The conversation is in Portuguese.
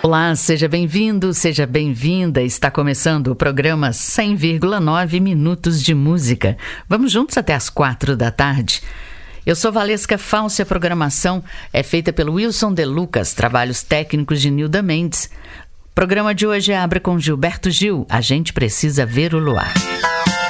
Olá, seja bem-vindo, seja bem-vinda. Está começando o programa 100,9 Minutos de Música. Vamos juntos até as 4 da tarde. Eu sou Valesca Falsa, a programação é feita pelo Wilson De Lucas, trabalhos técnicos de Nilda Mendes. O programa de hoje abre com Gilberto Gil, A Gente Precisa Ver o Luar.